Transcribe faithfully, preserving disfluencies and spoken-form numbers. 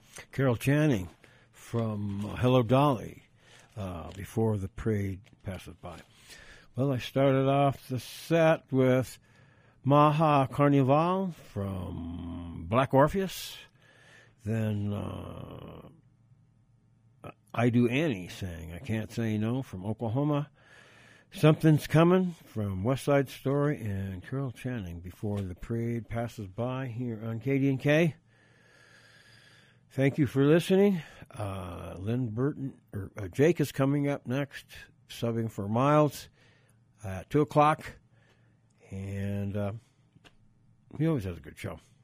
Carol Channing from uh, Hello Dolly, uh, Before the Parade Passes By. Well, I started off the set with Maha Carnival from Black Orpheus. Then uh, I Do Annie sang I Can't Say No from Oklahoma. Something's Coming from West Side Story, and Carol Channing Before the Parade Passes By here on K D N K. Thank you for listening. Uh, Lynn Burton, or uh, Jake is coming up next, subbing for Miles at two o'clock. And uh, he always has a good show.